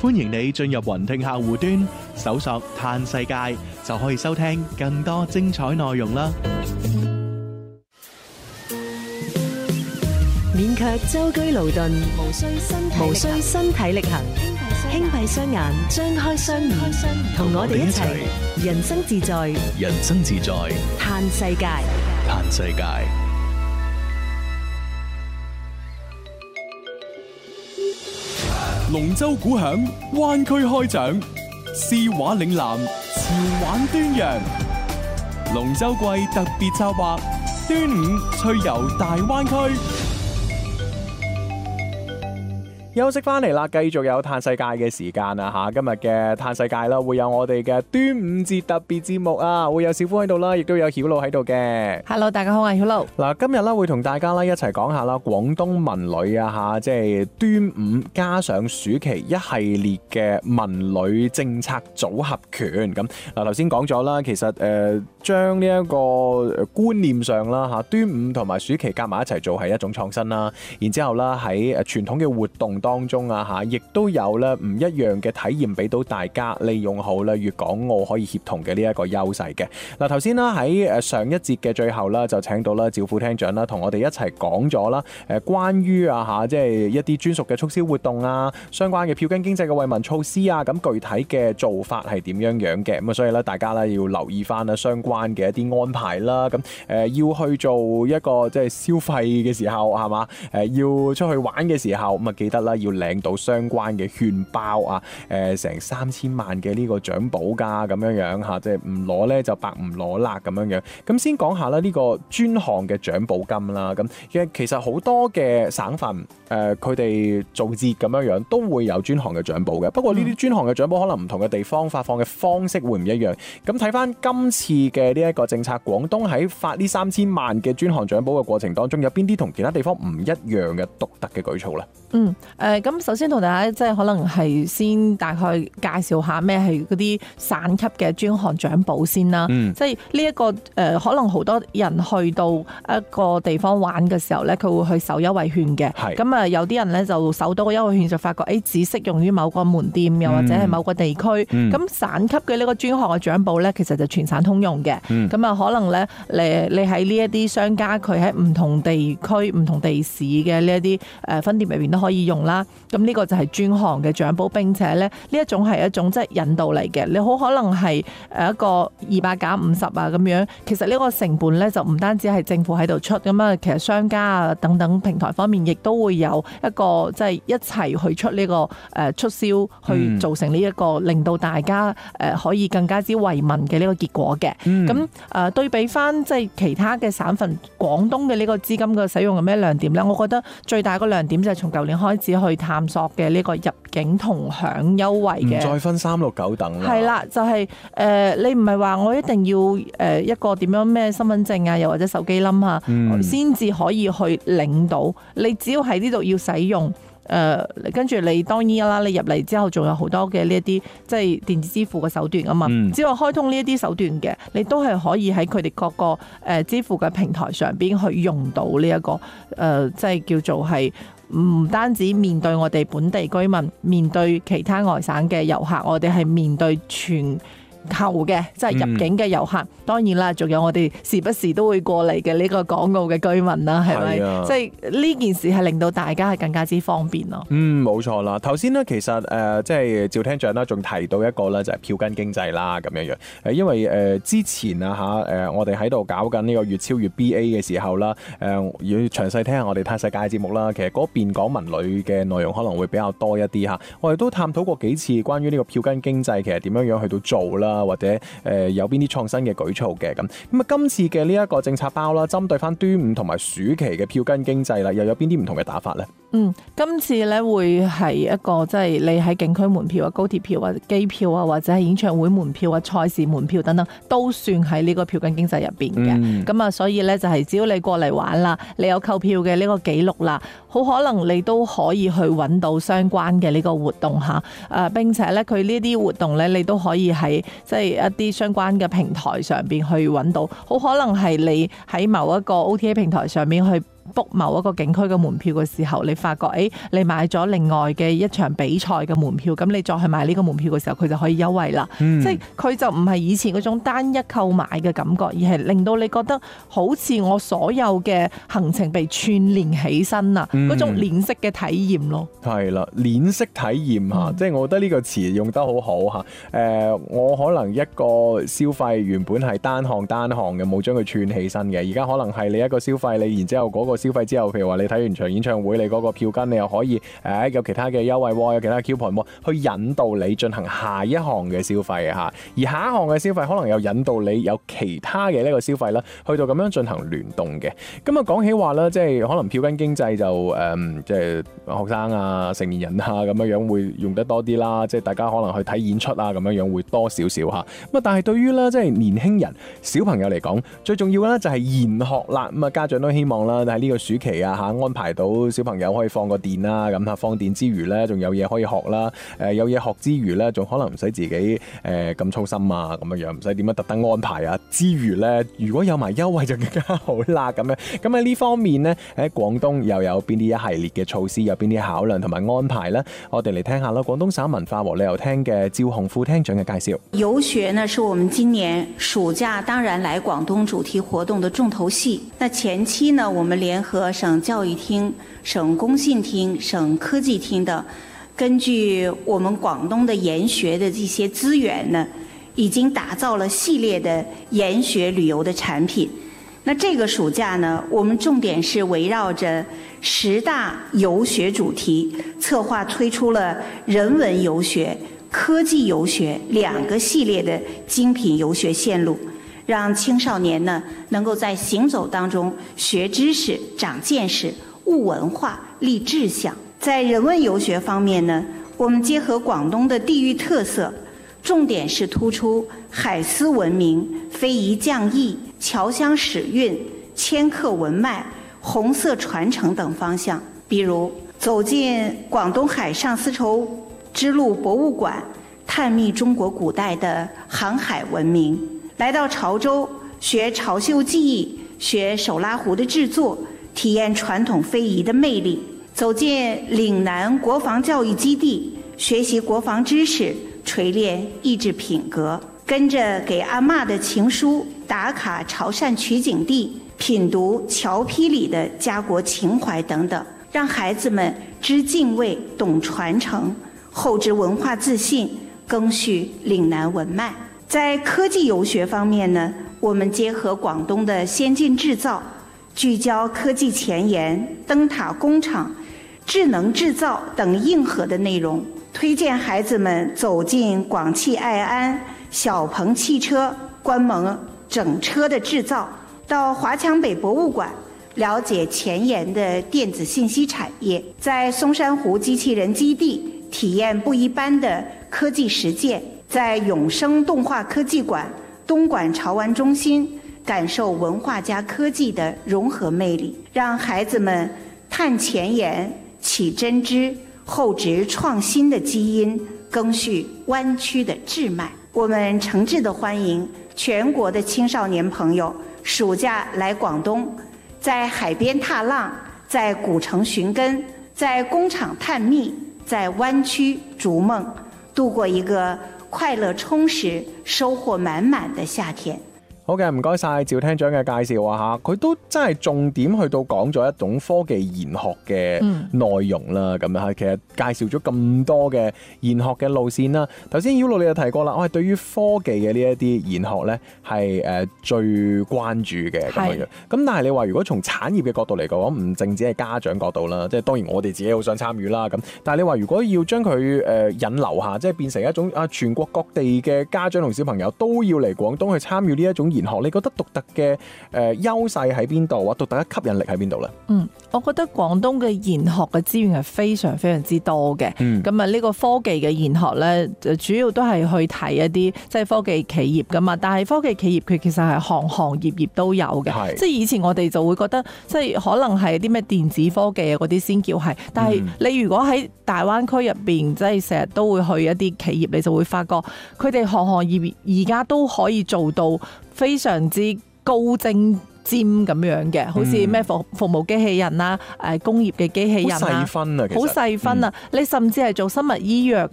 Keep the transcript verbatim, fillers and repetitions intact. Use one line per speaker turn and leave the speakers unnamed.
歡迎你進入雲聽客戶端，搜索嘆世界，就可以收聽更多精彩內容啦。
免卻舟車勞頓，無需身體無需身體力行，輕閉雙眼，張開雙耳，同我哋一齊人生自在，
人生自在，
嘆世界，
嘆世界。
龍舟鼓響，灣區開獎，詩畫嶺南，潮玩端陽。龍舟季特別策劃，端午趣遊大灣區。休息翻嚟啦，繼續有嘆世界嘅時間啊吓！今日嘅嘆世界啦，會有我哋嘅端午節特別節目啊，會有小夫喺度啦，亦都有曉露喺度嘅。
Hello， 大家好，我係曉露。
嗱，今日啦會同大家啦一齊講下啦，廣東文旅啊吓，即係端午加上暑期一系列嘅文旅政策組合拳。咁嗱，頭先講咗啦，其實誒將呢一個觀念上啦吓，端午同埋暑期夾埋一齊做係一種創新啦。然之後啦喺誒傳統嘅活動當中啊吓，亦都有咧唔一樣嘅體驗俾到大家，利用好咧粵港澳可以協同嘅呢一個優勢嘅。嗱，頭先啦喺誒上一節嘅最後啦，就請到啦趙副廳長啦，同我哋一齊講咗啦誒關於啊吓，即係一啲專屬嘅促銷活動啊，相關嘅票根經濟嘅惠民措施啊，咁具體嘅做法係點樣樣嘅？咁啊，所以咧大家咧要留意翻啦相關嘅一啲安排啦。咁誒要去做一個即係消費嘅時候係嘛？誒要出去玩嘅時候咁啊，記得啦。要領到相關嘅券包啊，誒成三千萬嘅呢個獎保㗎，咁樣樣嚇，即係唔攞咧就白唔攞啦咁樣樣。咁先講下啦，呢個專項嘅獎保金啦，咁其實好多嘅省份誒佢哋做節咁樣樣都會有專項嘅獎保嘅。不過呢啲專項嘅獎保可能唔同嘅地方發放嘅方式會唔一樣。咁睇翻今次嘅呢一個政策，廣東喺發呢三千萬嘅專項獎保嘅過程當中，有邊啲同其他地方唔一樣嘅獨特嘅舉措咧？
嗯，誒、呃，咁首先同大家即係可能係先大概介紹下咩係嗰啲省級嘅專項獎保先啦。嗯、即係呢一個誒、呃，可能好多人去到一個地方玩嘅時候咧，佢會去搜優惠券嘅。係咁啊，有啲人咧就搜到個優惠券就發覺誒、欸，只適用於某個門店，又或者係某個地區。咁、嗯、省級嘅呢個專項嘅獎保咧，其實就全省通用嘅。咁、嗯、啊，可能咧你你喺呢一啲商家，佢喺唔同地區、唔同地市嘅呢一啲誒分店入邊都可以用啦。咁呢個就係專項嘅獎保，並且咧呢一種係一種即係引導嚟嘅。你好可能係誒一個二百減五十啊咁樣，其實呢個成本咧就唔單止係政府喺度出咁啊，其實商家啊等等平台方面亦都會有一個即係一齊去出呢個誒促銷，去造成呢一個令到大家誒可以更加之惠民嘅呢個結果嘅。咁誒、嗯、對比翻即係其他嘅省份，廣東嘅呢個資金嘅使用有咩亮點咧？我覺得最大個亮點就係從舊年開始去探索嘅呢個入境同享優惠嘅，唔
再分三六九等啦。係
啦，就係、是、誒、呃，你唔係話我一定要誒一個點樣咩身份證啊，又或者手機冧啊，先、嗯、至可以去領到。你只要喺呢度要使用。誒、呃，跟住你當然啦，你入嚟之後仲有好多嘅呢一啲即係電子支付嘅手段啊嘛，嗯、只要開通呢一啲手段嘅，你都係可以喺佢哋各個誒支付嘅平台上邊去用到呢、這、一個誒、呃，即係叫做係唔單止面對我哋本地居民，面對其他外省嘅遊客，我哋係面對全球嘅即係入境嘅遊客，嗯、當然啦，仲有我哋時不時都會過嚟嘅呢個港澳嘅居民啦，係咪？即係呢件事係令到大家係更加之方便咯。
嗯，冇錯啦。頭先咧，其實誒、呃，即係趙廳長啦，仲提到一個咧，就係票根經濟啦，咁樣樣。誒，因為誒、呃、之前啊嚇誒，我哋喺度搞緊呢個粵超越 B A 嘅時候啦，誒、呃、要詳細聽下我哋嘆世界節目啦。其實嗰邊講文旅嘅內容可能會比較多一啲嚇。我哋都探討過幾次關於呢個票根經濟，其實點樣樣去到做啦。或者誒、呃、有邊啲創新嘅舉措嘅咁咁啊？今次嘅呢一個政策包啦，針對翻端午同埋暑期嘅票根經濟啦，又有邊啲唔同嘅打法咧？
嗯，今次咧會係一個即係你喺景區門票啊、高鐵票啊、機票啊，或者係演唱會門票啊、賽事門票等等，都算喺呢個票根經濟入邊嘅。咁啊、嗯，所以咧就係只要你過嚟玩啦，你有購票嘅呢個記錄啦，好可能你都可以去揾到相關嘅呢個活動嚇。誒、呃，並且咧佢呢啲活動咧，你都可以喺即係一啲相關嘅平台上邊去揾到，好可能係你喺某一個 O T A 平台上面去 book 某一個景區嘅門票嘅時候，你發覺誒、欸、你買咗另外嘅一場比賽嘅門票，咁你再去買呢個門票嘅時候，佢就可以優惠啦。嗯、即係佢就唔係以前嗰種單一購買嘅感覺，而係令到你覺得好似我所有嘅行程被串連起身啊，嗰、嗯、種鏈式嘅體驗咯。
係啦，鏈式體驗嚇，嗯、即係我覺得呢個詞用得好好嚇。誒、呃，我可能一個消費原本係單項單項嘅，冇將佢串起身嘅，而家可能係你一個消費，你然之後嗰個消費之後，譬如話你睇完場演唱會，你嗰個票根你又可以誒、呃、有其他嘅優惠喎，有其他 coupon 喎，去引導你進行下一項嘅消費嚇。而下一項嘅消費可能又引導你有其他嘅呢個消費啦，去到咁樣進行聯動嘅。咁啊講起話啦，即係可能票根經濟就誒、嗯，即係學生啊、成年人啊咁樣樣會用得多啲啦。即係大家可能去睇演出啊咁樣樣會多少少嚇。咁啊，但係對於咧即係年輕人、小朋友嚟講，最重要嘅咧就係研學啦。咁啊，家長都希望啦喺呢個暑期啊嚇安排到小朋友可以放個電啦，咁啊放電之餘咧，仲有嘢可以學啦。誒有嘢學之餘咧，仲可能唔使自己誒咁操心啊咁樣樣，唔使點樣特登安排啊。之餘咧，如果有埋優惠就更加好啦咁樣。咁喺呢方面呢，喺廣東又有邊啲一系列嘅措施，有邊啲考量同埋安排呢？我哋嚟聽下啦。廣東省文化和旅遊廳嘅趙鴻副廳長嘅介紹。
遊學呢，是我們今年暑假當然來廣東主題活動的重頭戲。那前期呢，我們聯合省教育廳、省工信廳、省科技廳等，根據我們廣東的研學的這些資源呢，已經打造了系列的研學旅遊的產品。那這個暑假呢，我們重點是圍繞着十大遊學主題，策劃推出了人文遊學、科技遊學兩個系列的精品遊學線路，讓青少年呢能夠在行走當中學知識、長見識、悟文化、立志向。在人文遊學方面呢，我們結合廣東的地域特色，重點是突出海絲文明、非遺匠藝、僑鄉史韻、遷客文脈、紅色傳承等方向。比如走進廣東海上絲綢之路博物館，探秘中國古代的航海文明；來到潮州學潮繡技藝，學手拉壺的製作，體驗傳統非遺的魅力；走進嶺南國防教育基地，學習國防知識，錘煉意志品格；跟着給阿嬷的情書打卡潮汕取景地，品讀僑批裡的家國情懷等等，讓孩子們知敬畏、懂傳承，厚植文化自信，謄續嶺南文脈。在科技遊學方面呢，我們結合廣東的先進製造，聚焦科技前沿、燈塔工廠、智能製造等硬核的內容，推薦孩子們走進廣汽愛安、小鵬汽車，觀摩整車的製造，到華強北博物館了解前沿的電子信息產業，在松山湖機器人基地體驗不一般的科技實踐，在永生動畫科技館、東莞潮玩中心感受文化加科技的融合魅力，讓孩子們探前沿、起真知、厚植創新的基因，謄續灣區的智脈。我們誠摯地歡迎全國的青少年朋友暑假來廣東，在海邊踏浪，在古城尋根，在工廠探秘，在灣區逐夢，度過一個快樂充實、收穫滿滿的夏天。
好嘅，唔該晒趙廳長嘅介紹啊嚇，佢都真係重點去到講咗一種科技研學嘅內容啦，咁樣嚇，其實介紹咗咁多嘅研學嘅路線啦。頭先曉露你就提過啦，我係對於科技嘅呢一啲研學咧係誒最關注嘅咁樣樣。咁但係你話如果從產業嘅角度嚟講，唔淨止係家長角度啦，即係當然我哋自己好想參與啦咁。但係你話如果要將佢誒引流下，即係變成一種啊全國各地嘅家長同小朋友都要嚟廣東去參與呢一種研學，你覺得獨特嘅誒優勢喺邊度啊？獨特嘅吸引力喺邊度咧？嗯，
我覺得廣東嘅研學嘅資源係非常非常之多嘅。咁啊，呢個科技嘅研學咧，就主要都係去睇一啲即係科技企業噶嘛。但係科技企業佢其實係行行業業都有嘅。即係以前我哋就會覺得，即係可能係啲咩電子科技啊嗰啲先叫係。但係你如果喺大灣區入邊，即係成日都會去一啲企業，你就會發覺佢哋行行業業而家都可以做到非常之高精尖咁樣嘅，好似咩服服務機器人啦、誒工業嘅機器人啦，
好細分啊，其實
好細分啊！你甚至係做生物醫藥嘅